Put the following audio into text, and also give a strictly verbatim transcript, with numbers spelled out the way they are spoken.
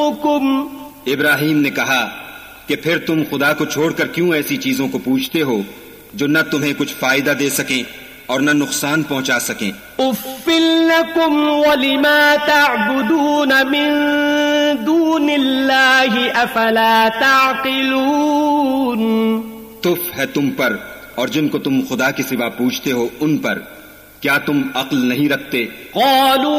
इब्राहिम ने कहा कि फिर तुम खुदा को छोड़कर क्यों ऐसी चीजों को पूछते हो जो न तुम्हें कुछ फायदा दे सकें और न नुकसान पहुंचा सकें। उफ़्फ़िल लकुम वलिमा तअबुदून मिन दूनिल्लाहि अफला ताक़िलून। तुफ है तुम पर और जिनको तुम खुदा के सिवा पूछते हो उन पर, क्या तुम अक्ल नहीं रखते? क़ालू